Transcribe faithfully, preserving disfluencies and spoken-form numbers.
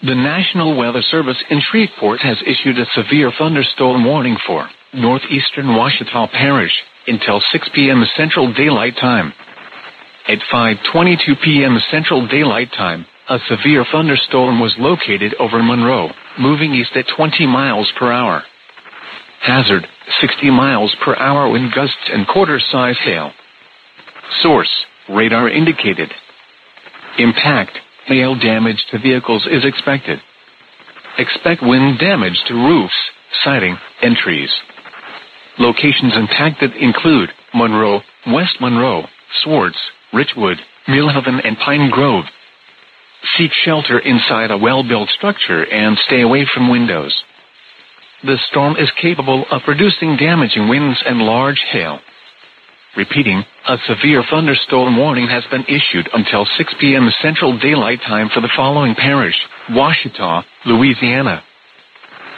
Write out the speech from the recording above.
The National Weather Service in Shreveport has issued a severe thunderstorm warning for northeastern Ouachita Parish until six p.m. Central Daylight Time. At five twenty-two p.m. Central Daylight Time, a severe thunderstorm was located over Monroe, moving east at twenty miles per hour. Hazard, sixty miles per hour wind gusts and quarter-size hail. Source, radar indicated. Impact, hail damage to vehicles is expected. Expect wind damage to roofs, siding, and trees. Locations impacted include Monroe, West Monroe, Swartz, Richwood, Millhaven, and Pine Grove. Seek shelter inside a well-built structure and stay away from windows. The storm is capable of producing damaging winds and large hail. Repeating, a severe thunderstorm warning has been issued until six p.m. Central Daylight Time for the following parish: Ouachita, Louisiana.